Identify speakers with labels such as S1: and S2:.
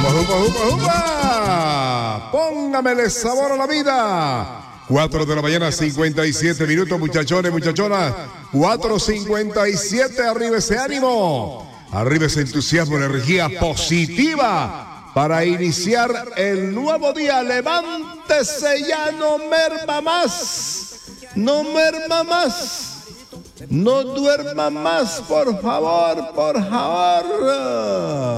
S1: upa, upa, upa. Póngamele sabor a la vida. 4 de la mañana, 57 minutos, muchachones, muchachonas. 4:57, arriba ese ánimo. Arriba ese entusiasmo, energía positiva para iniciar el nuevo día. Levántese ya, no merma más. No merma más. No duerma más, por favor, por favor.